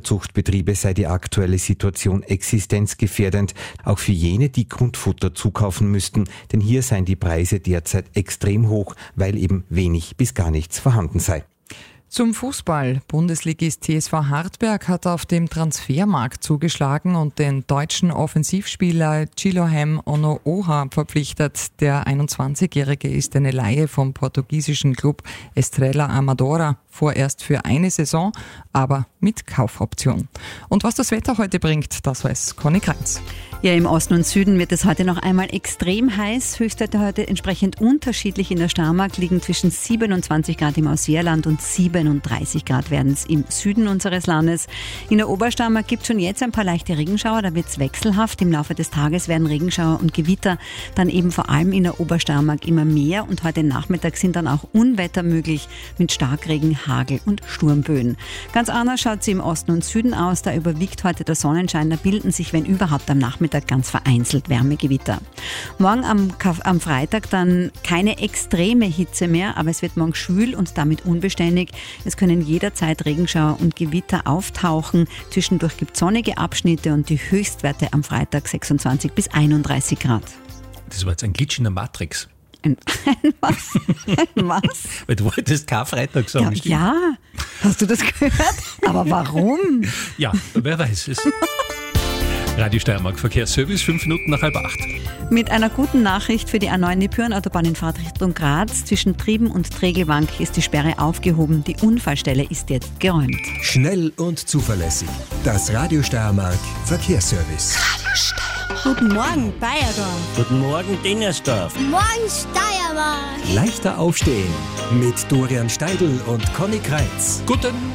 Futterzuchtbetriebe sei die aktuelle Situation existenzgefährdend, auch für jene, die Grundfutter zukaufen müssten, denn hier seien die Preise derzeit extrem hoch, weil eben wenig bis gar nichts vorhanden sei. Zum Fußball. Bundesligist TSV Hartberg hat auf dem Transfermarkt zugeschlagen und den deutschen Offensivspieler Chilohem Onooha verpflichtet. Der 21-Jährige ist eine Leihe vom portugiesischen Club Estrela Amadora, vorerst für eine Saison, aber mit Kaufoption. Und was das Wetter heute bringt, das weiß Conny Kreitz. Ja, im Osten und Süden wird es heute noch einmal extrem heiß. Höchstwerte heute entsprechend unterschiedlich. In der Steiermark liegen zwischen 27 Grad im Ausjährland und 37 Grad werden es im Süden unseres Landes. In der Obersteiermark gibt es schon jetzt ein paar leichte Regenschauer, da wird es wechselhaft. Im Laufe des Tages werden Regenschauer und Gewitter dann eben vor allem in der Obersteiermark immer mehr. Und heute Nachmittag sind dann auch Unwetter möglich mit Starkregen, Hagel und Sturmböen. Ganz anders schaut es im Osten und Süden aus. Da überwiegt heute der Sonnenschein. Da bilden sich, wenn überhaupt, am Nachmittag ganz vereinzelt Wärmegewitter. Morgen am Freitag dann keine extreme Hitze mehr, aber es wird morgen schwül und damit unbeständig. Es können jederzeit Regenschauer und Gewitter auftauchen. Zwischendurch gibt es sonnige Abschnitte und die Höchstwerte am Freitag 26 bis 31 Grad. Das war jetzt ein Glitch in der Matrix. Ein was? Ein was? Weil du wolltest Karfreitag sagen. Ja, hast du das gehört? Aber warum? Ja, wer weiß es. Radio Steiermark Verkehrsservice, 5 Minuten nach 7:30. Mit einer guten Nachricht für die A9 Nipüren-Autobahn in Fahrtrichtung Graz. Zwischen Trieben und Tregelwank ist die Sperre aufgehoben. Die Unfallstelle ist jetzt geräumt. Schnell und zuverlässig. Das Radio Steiermark Verkehrsservice. Radio Steiermark. Guten Morgen, Bayern. Guten Morgen, Dingersdorf. Morgen, Steiermark. Leichter aufstehen mit Dorian Steidl und Conny Kreitz. Guten